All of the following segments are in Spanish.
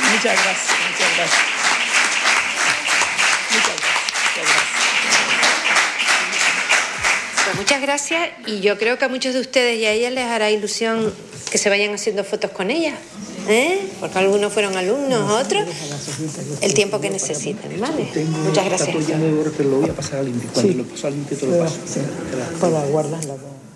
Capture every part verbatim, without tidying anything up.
Muchas gracias, muchas gracias. Muchas gracias, muchas gracias. Pues muchas gracias, y yo creo que a muchos de ustedes y a ellas les hará ilusión que se vayan haciendo fotos con ellas, ¿eh? Porque algunos fueron alumnos, otros el tiempo que necesiten, ¿vale? Muchas gracias. Lo voy a pasar al limpio. Cuando lo paso al limpio te lo paso. Para guardarla.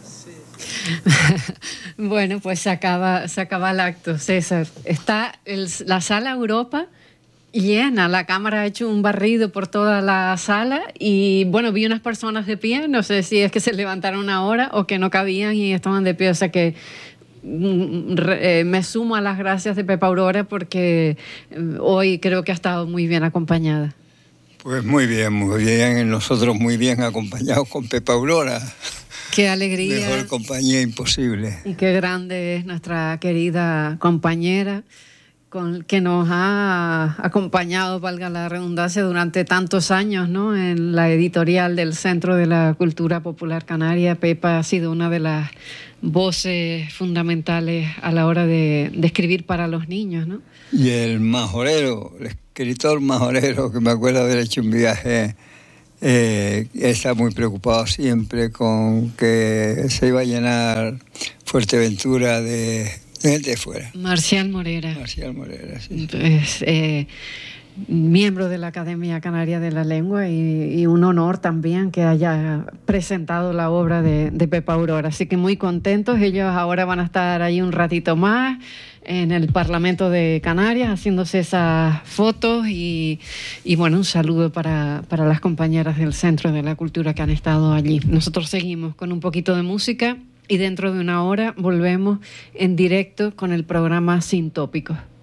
Bueno, pues se acaba, se acaba el acto, César. Está el, la sala Europa llena, la cámara ha hecho un barrido por toda la sala y bueno, vi unas personas de pie, no sé si es que se levantaron ahora o que no cabían y estaban de pie, o sea que eh, me sumo a las gracias de Pepa Aurora porque hoy creo que ha estado muy bien acompañada. Pues muy bien, muy bien, nosotros muy bien acompañados con Pepa Aurora. Qué alegría. Mejor compañía imposible. Y qué grande es nuestra querida compañera con, que nos ha acompañado, valga la redundancia, durante tantos años, ¿no? En la editorial del Centro de la Cultura Popular Canaria. Pepa ha sido una de las voces fundamentales a la hora de, de escribir para los niños, ¿no? Y el majorero, el escritor majorero, que me acuerdo haber hecho un viaje, eh, está muy preocupado siempre con que se iba a llenar Fuerteventura de... de gente de fuera. Marcial Morera. Marcial Morera, sí. Es eh, miembro de la Academia Canaria de la Lengua y, y un honor también que haya presentado la obra de, de Pepa Aurora. Así que muy contentos. Ellos ahora van a estar ahí un ratito más en el Parlamento de Canarias haciéndose esas fotos y, y bueno, un saludo para, para las compañeras del Centro de la Cultura que han estado allí. Nosotros seguimos con un poquito de música. Y dentro de una hora volvemos en directo con el programa Sin Tópicos.